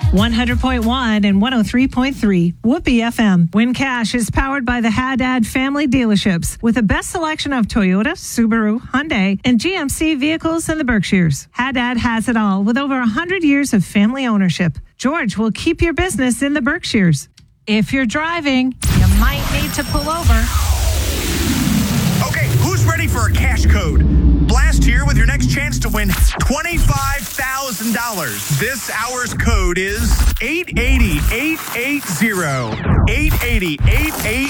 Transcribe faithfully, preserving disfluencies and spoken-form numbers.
one hundred point one and one oh three point three Whoopee F M. Win Cash is powered by the Haddad family dealerships with the best selection of Toyota, Subaru, Hyundai, and G M C vehicles in the Berkshires. Haddad has it all with over one hundred years of family ownership. George will keep your business in the Berkshires. If you're driving, you might need to pull over. Okay, who's ready for a cash code? Blast here with your next chance to win twenty-five thousand dollars. This hour's code is eight eight zero eight eight zero. eight eight zero eight eight